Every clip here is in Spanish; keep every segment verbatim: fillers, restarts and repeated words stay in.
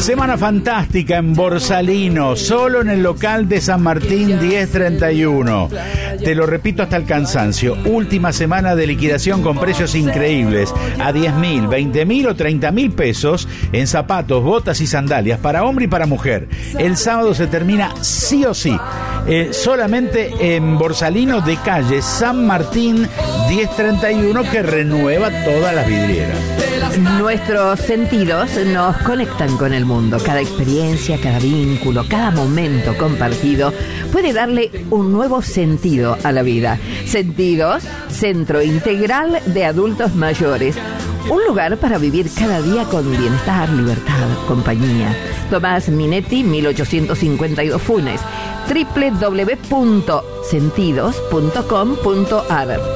Semana fantástica en Borsalino, solo en el local de San Martín diez treinta y uno. Te lo repito hasta el cansancio. Última semana de liquidación con precios increíbles. A diez mil, veinte mil o treinta mil pesos en zapatos, botas y sandalias para hombre y para mujer. El sábado se termina sí o sí. Eh, solamente en Borsalino de calle San Martín diez treinta y uno, que renueva todas las vidrieras. Nuestros sentidos nos conectan con el mundo. Cada experiencia, cada vínculo, cada momento compartido puede darle un nuevo sentido a la vida. Sentidos, Centro Integral de Adultos Mayores. Un lugar para vivir cada día con bienestar, libertad, compañía. Tomás Minetti, mil ochocientos cincuenta y dos Funes. doble u doble u doble u punto sentidos punto com punto a r.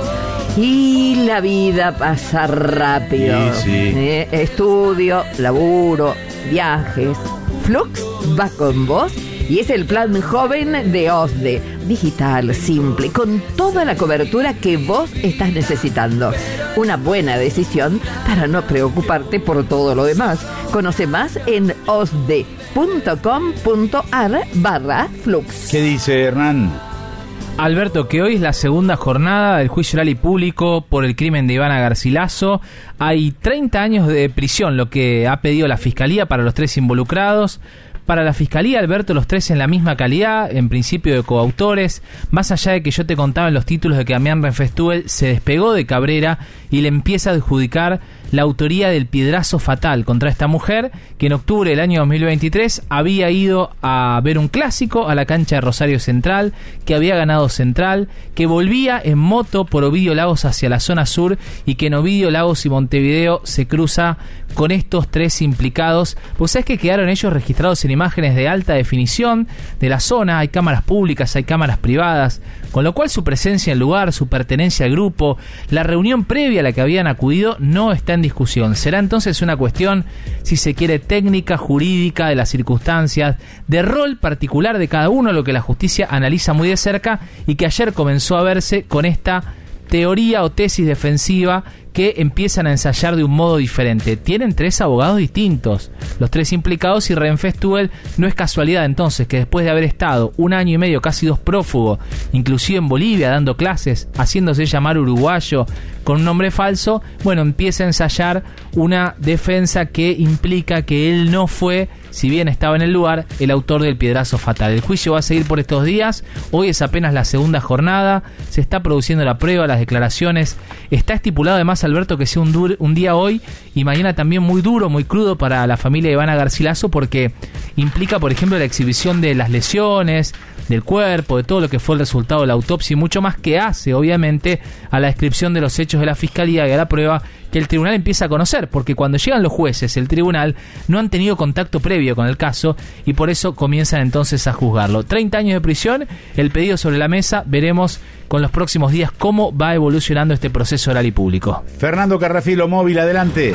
Y la vida pasa rápido. Sí, sí. Eh, estudio, laburo, viajes. Flux va con vos y es el plan joven de O S D E. Digital, simple, con toda la cobertura que vos estás necesitando. Una buena decisión para no preocuparte por todo lo demás. Conoce más en osde punto com punto a r barra flux. ¿Qué dice Hernán? Alberto, que hoy es la segunda jornada del juicio oral y público por el crimen de Ivana Garcilaso. Hay treinta años de prisión, lo que ha pedido la Fiscalía para los tres involucrados. Para la Fiscalía, Alberto, los tres en la misma calidad, en principio de coautores. Más allá de que yo te contaba en los títulos de que Damián Renfestúbel se despegó de Cabrera y le empieza a adjudicar la autoría del piedrazo fatal contra esta mujer, que en octubre del año dos mil veintitrés había ido a ver un clásico a la cancha de Rosario Central, que había ganado Central, que volvía en moto por Ovidio Lagos hacia la zona sur y que en Ovidio Lagos y Montevideo se cruza con estos tres implicados. Pues es que quedaron ellos registrados en imágenes de alta definición de la zona. Hay cámaras públicas, hay cámaras privadas, con lo cual su presencia en el lugar, su pertenencia al grupo, la reunión previa a la que habían acudido no está en discusión. Será entonces una cuestión, si se quiere, técnica, jurídica, de las circunstancias, de rol particular de cada uno, lo que la justicia analiza muy de cerca y que ayer comenzó a verse con esta teoría o tesis defensiva que empiezan a ensayar de un modo diferente. Tienen tres abogados distintos, los tres implicados, y Renfestúbel no es casualidad entonces que después de haber estado un año y medio, casi dos, prófugo, inclusive en Bolivia dando clases, haciéndose llamar uruguayo con un nombre falso, bueno, empieza a ensayar una defensa que implica que él no fue, si bien estaba en el lugar, el autor del piedrazo fatal. El juicio va a seguir por estos días. Hoy es apenas la segunda jornada, se está produciendo la prueba, las declaraciones. Está estipulado además, Alberto, que sea un, dur- un día hoy y mañana también muy duro, muy crudo para la familia de Ivana Garcilaso, porque implica, por ejemplo, la exhibición de las lesiones, del cuerpo, de todo lo que fue el resultado de la autopsia y mucho más, que hace, obviamente, a la descripción de los hechos de la Fiscalía y a la prueba que el tribunal empieza a conocer, porque cuando llegan los jueces, el tribunal, no han tenido contacto previo con el caso y por eso comienzan entonces a juzgarlo. treinta años de prisión, el pedido sobre la mesa, veremos con los próximos días cómo va evolucionando este proceso oral y público. Fernando Carrafilo, Móvil, adelante.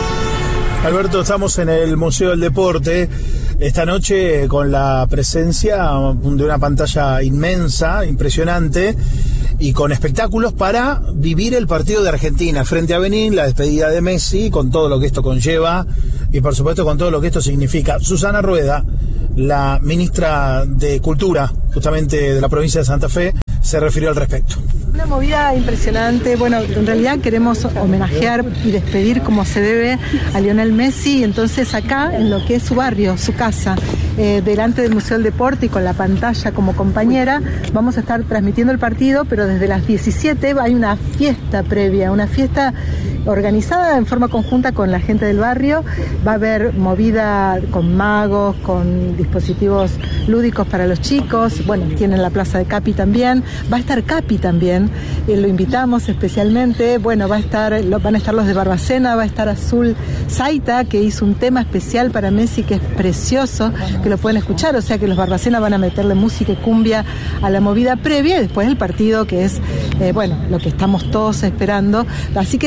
Alberto, estamos en el Museo del Deporte esta noche con la presencia de una pantalla inmensa, impresionante, y con espectáculos para vivir el partido de Argentina frente a Benín, la despedida de Messi, con todo lo que esto conlleva y por supuesto con todo lo que esto significa. Susana Rueda, la ministra de Cultura, justamente de la provincia de Santa Fe, se refirió al respecto. Una movida impresionante. Bueno, en realidad queremos homenajear y despedir como se debe a Lionel Messi, entonces acá en lo que es su barrio, su casa, eh, delante del Museo del Deporte y con la pantalla como compañera, vamos a estar transmitiendo el partido, pero desde las diecisiete hay una fiesta previa, una fiesta organizada en forma conjunta con la gente del barrio. Va a haber movida con magos, con dispositivos lúdicos para los chicos. Bueno, tienen la plaza de Capi también. Va a estar Capi también, eh, lo invitamos especialmente. Bueno, va a estar, lo, van a estar los de Barbacena, va a estar Azul Zaita, que hizo un tema especial para Messi que es precioso, que lo pueden escuchar. O sea que los Barbacena van a meterle música y cumbia a la movida previa y después el partido, que es, eh, bueno, lo que estamos todos esperando. Así que está,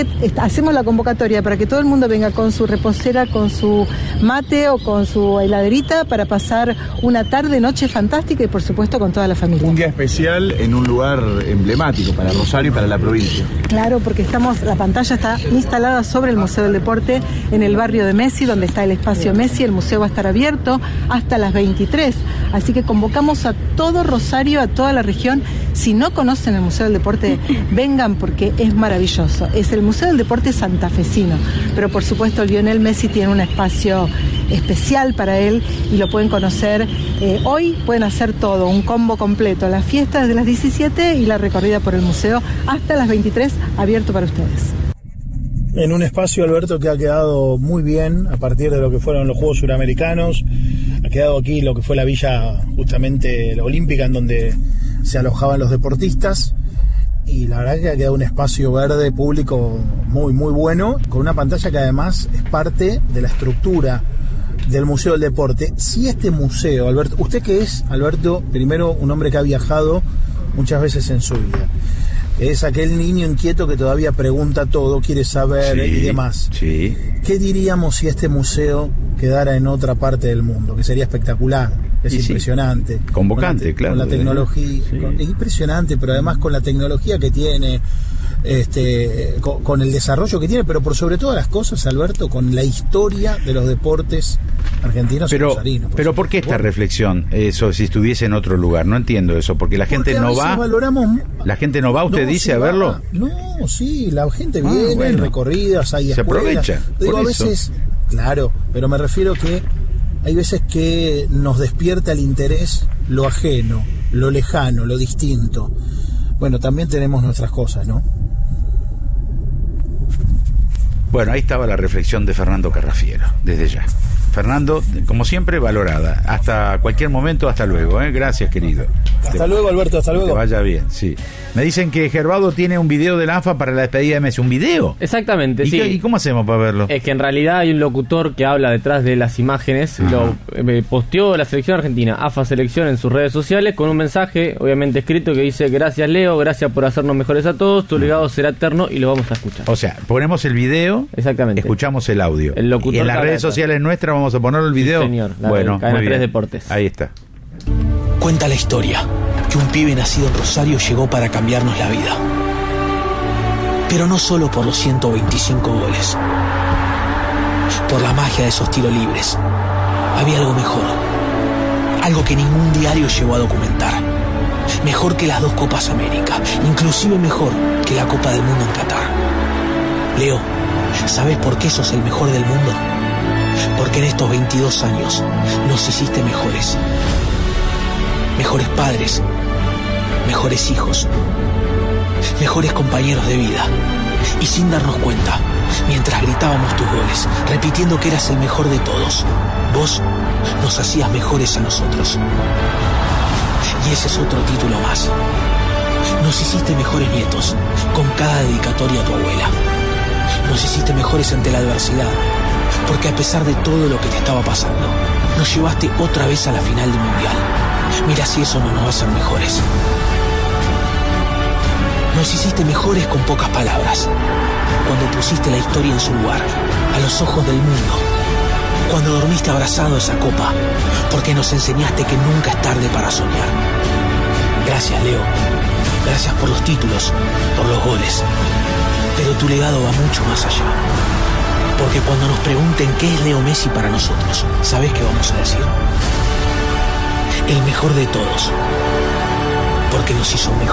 hacemos la convocatoria para que todo el mundo venga con su reposera, con su mate o con su heladerita para pasar una tarde, noche fantástica y por supuesto con toda la familia. Un día especial en un lugar emblemático para Rosario y para la provincia. Claro, porque estamos, la pantalla está instalada sobre el Museo del Deporte en el barrio de Messi, donde está el espacio Messi. El museo va a estar abierto hasta las veintitrés, así que convocamos a todo Rosario, a toda la región. Si no conocen el Museo del Deporte, vengan porque es maravilloso. Es el Museo del Deporte santafesino, pero por supuesto Lionel Messi tiene un espacio especial para él y lo pueden conocer. Eh, hoy pueden hacer todo, un combo completo, la fiesta desde las diecisiete y la recorrida por el museo hasta las veintitrés, abierto para ustedes. En un espacio, Alberto, que ha quedado muy bien a partir de lo que fueron los Juegos Suramericanos. Ha quedado aquí lo que fue la villa justamente la olímpica, en donde se alojaban los deportistas, y la verdad que ha quedado un espacio verde público muy muy bueno, con una pantalla que además es parte de la estructura del Museo del Deporte. Si este museo, Alberto, usted que es, Alberto, primero un hombre que ha viajado muchas veces en su vida, es aquel niño inquieto que todavía pregunta todo, quiere saber, sí, y demás. Sí. ¿Qué diríamos si este museo quedara en otra parte del mundo? Que sería espectacular, es y impresionante. Sí. Convocante, con la, claro. Con la tecnología, sí. con, es impresionante, pero además con la tecnología que tiene, este, con, con el desarrollo que tiene, pero por sobre todas las cosas, Alberto, con la historia de los deportes argentinos pero, y rosarinos. Por pero ¿por qué esta reflexión? Eso, si estuviese en otro lugar, no entiendo eso, porque la gente porque no va. Valoramos, la gente no va, usted no, dice, a va, verlo. No, sí, la gente viene, ah, bueno. hay recorridas, hay se escuelas. aprovecha. Digo, por a eso. veces, claro, pero me refiero que hay veces que nos despierta el interés lo ajeno, lo lejano, lo distinto. Bueno, también tenemos nuestras cosas, ¿no? Bueno, ahí estaba la reflexión de Fernando Carrafiero, desde ya. Fernando, como siempre, valorada. Hasta cualquier momento, hasta luego, ¿eh? Gracias, querido. Hasta te, luego, Alberto, hasta luego. Que vaya bien, sí. Me dicen que Gerbaudo tiene un video del A N F A para la despedida de Messi. ¿Un video? Exactamente, ¿Y sí. Qué, ¿Y cómo hacemos para verlo? Es que en realidad hay un locutor que habla detrás de las imágenes. Ajá. Lo eh, posteó la selección argentina, A F A Selección, en sus redes sociales, con un mensaje, obviamente escrito, que dice: gracias, Leo, gracias por hacernos mejores a todos, tu legado será eterno, y lo vamos a escuchar. O sea, ponemos el video, exactamente, escuchamos el audio. El locutor, y en las redes detrás. sociales nuestras vamos a poner el video. Sí, señor, la bueno, cadena muy tres bien. Deportes. Ahí está. Cuenta la historia que un pibe nacido en Rosario llegó para cambiarnos la vida. Pero no solo por los ciento veinticinco goles, por la magia de esos tiros libres. Había algo mejor, algo que ningún diario llegó a documentar. Mejor que las dos Copas América, inclusive mejor que la Copa del Mundo en Qatar. Leo, ¿sabes por qué sos el mejor del mundo? Porque en estos veintidós años nos hiciste mejores. Mejores padres, mejores hijos, mejores compañeros de vida. Y sin darnos cuenta, mientras gritábamos tus goles, repitiendo que eras el mejor de todos, vos nos hacías mejores a nosotros. Y ese es otro título más. Nos hiciste mejores nietos con cada dedicatoria a tu abuela. Nos hiciste mejores ante la adversidad, porque a pesar de todo lo que te estaba pasando, nos llevaste otra vez a la final del Mundial. Mira si eso no nos va a hacer mejores. Nos hiciste mejores con pocas palabras, cuando pusiste la historia en su lugar, a los ojos del mundo. Cuando dormiste abrazado a esa copa, porque nos enseñaste que nunca es tarde para soñar. Gracias, Leo. Gracias por los títulos, por los goles. Pero tu legado va mucho más allá. Porque cuando nos pregunten qué es Leo Messi para nosotros, ¿sabés qué vamos a decir? El mejor de todos. Porque nos hizo mejor.